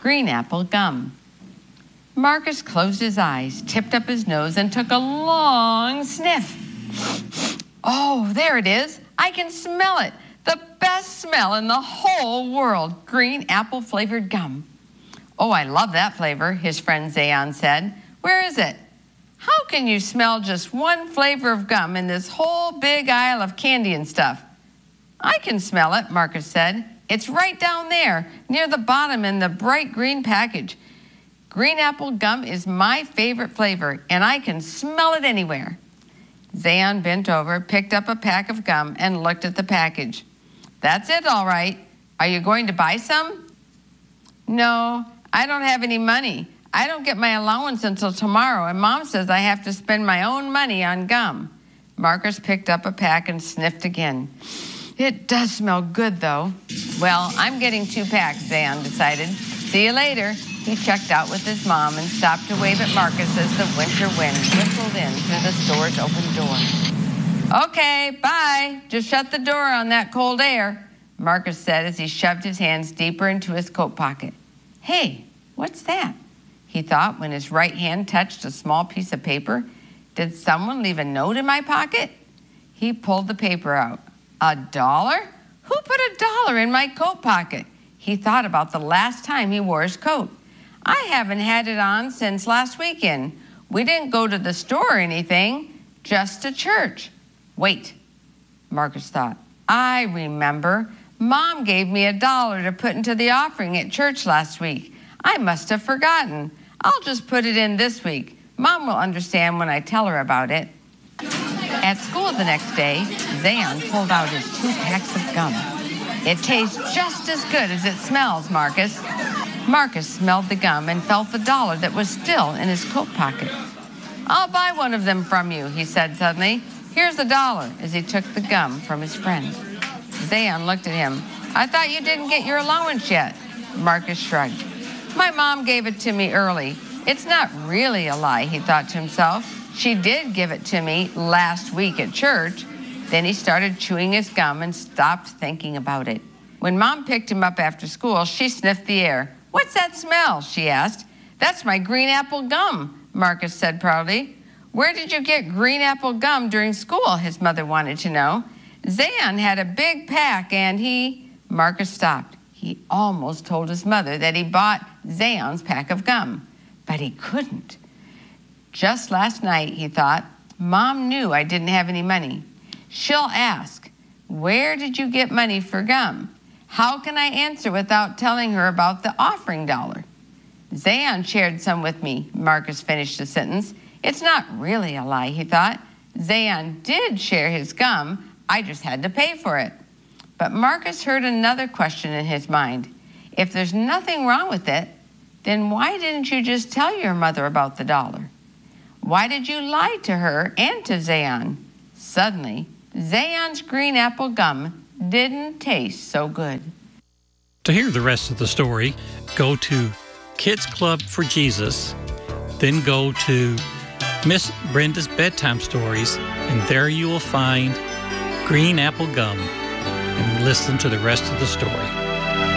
green apple gum. Marcus closed his eyes, tipped up his nose, and took a long sniff. Oh, there it is. I can smell it. The best smell in the whole world, green apple flavored gum. Oh, I love that flavor, his friend Zayon said. Where is it? How can you smell just one flavor of gum in this whole big aisle of candy and stuff? I can smell it, Marcus said. It's right down there, near the bottom in the bright green package. Green apple gum is my favorite flavor, and I can smell it anywhere. Zayon bent over, picked up a pack of gum, and looked at the package. That's it, all right. Are you going to buy some? No, I don't have any money. I don't get my allowance until tomorrow, and Mom says I have to spend my own money on gum. Marcus picked up a pack and sniffed again. It does smell good, though. Well, I'm getting 2 packs, Zayon decided. See you later. He checked out with his mom and stopped to wave at Marcus as the winter wind whistled in through the store's open door. Okay, bye. Just shut the door on that cold air, Marcus said as he shoved his hands deeper into his coat pocket. Hey, what's that? He thought when his right hand touched a small piece of paper. Did someone leave a note in my pocket? He pulled the paper out. $1? Who put $1 in my coat pocket? He thought about the last time he wore his coat. I haven't had it on since last weekend. We didn't go to the store or anything, just to church. Wait, Marcus thought. I remember. Mom gave me $1 to put into the offering at church last week. I must have forgotten. I'll just put it in this week. Mom will understand when I tell her about it. At school the next day, Zayon pulled out his 2 packs of gum. It tastes just as good as it smells, Marcus. Marcus smelled the gum and felt the $1 that was still in his coat pocket. I'll buy one of them from you, he said suddenly. Here's $1 as he took the gum from his friend. Zayon looked at him. I thought you didn't get your allowance yet. Marcus shrugged. My mom gave it to me early. It's not really a lie, he thought to himself. She did give it to me last week at church. Then he started chewing his gum and stopped thinking about it. When Mom picked him up after school, she sniffed the air. What's that smell? She asked. That's my green apple gum, Marcus said proudly. Where did you get green apple gum during school? His mother wanted to know. Zayon had a big pack and Marcus stopped. He almost told his mother that he bought Zayon's pack of gum, but he couldn't. Just last night, he thought, Mom knew I didn't have any money. She'll ask, where did you get money for gum? How can I answer without telling her about the offering $1? Zayon shared some with me, Marcus finished the sentence. It's not really a lie, he thought. Zayon did share his gum. I just had to pay for it. But Marcus heard another question in his mind. If there's nothing wrong with it, then why didn't you just tell your mother about the $1? Why did you lie to her and to Zayon? Suddenly, Zayon's green apple gum didn't taste so good. To hear the rest of the story, go to Kids Club for Jesus, then go to Miss Brenda's Bedtime Stories, and there you will find green apple gum, and listen to the rest of the story.